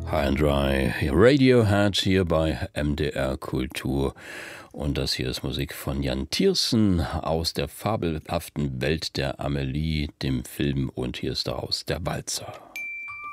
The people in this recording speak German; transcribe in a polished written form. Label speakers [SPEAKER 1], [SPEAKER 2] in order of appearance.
[SPEAKER 1] High and Dry, Radiohead hier bei MDR Kultur. Und das hier ist Musik von Jan Tiersen aus der fabelhaften Welt der Amelie, dem Film. Und hier ist daraus der Walzer.